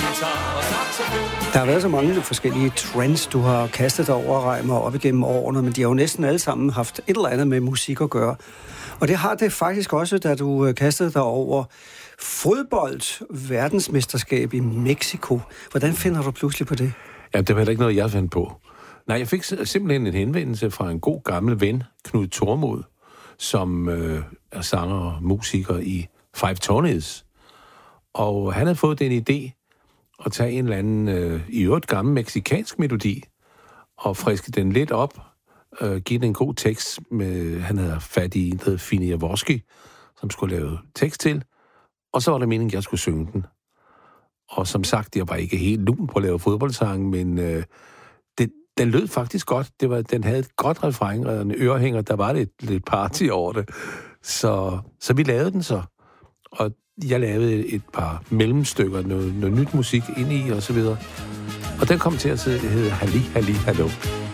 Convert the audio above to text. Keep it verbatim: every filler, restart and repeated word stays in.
guitar og saxofon. Der har været så mange forskellige trends, du har kastet dig over, Reimer, op igennem årene, men de har jo næsten alle sammen haft et eller andet med musik at gøre. Og det har det faktisk også, da du kastede dig over fodbold, verdensmesterskab i Mexico. Hvordan finder du pludselig på det? Ja, det var heller ikke noget, jeg fandt på. Nej, jeg fik simpelthen en henvendelse fra en god gammel ven, Knud Tormod, som øh, er sanger og musiker i Five Tonies. Og han havde fået den idé at tage en eller anden, øh, i øvrigt gammel meksikansk melodi, og friske den lidt op, øh, give den en god tekst. Med, han havde fat i en, der hed Fini Jaworski, som skulle lave tekst til, og så var det meningen, at jeg skulle synge den. Og som sagt, jeg var ikke helt lun på at lave fodboldsange, men øh, det, den lød faktisk godt. Det var, den havde et godt refræng, og en ørehænger, der var lidt, lidt party over det. Så, så vi lavede den så. Og jeg lavede et par mellemstykker, noget, noget nyt musik ind i, og så videre. Og den kom til at hedde Halli, Halli, Hallo.